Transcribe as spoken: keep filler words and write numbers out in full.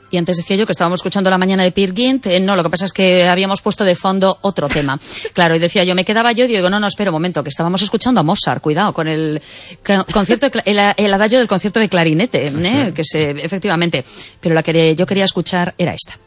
Y antes decía yo que estábamos escuchando La mañana de Peer Gynt. Eh, no, lo que pasa es que habíamos puesto de fondo otro tema. Claro, y decía yo, me quedaba yo y digo, no, no, espera un momento, que estábamos escuchando a Mozart, cuidado, con el concierto, de, el, el adagio del concierto de clarinete, ¿eh? Que se, efectivamente. Pero la que yo quería escuchar era esta.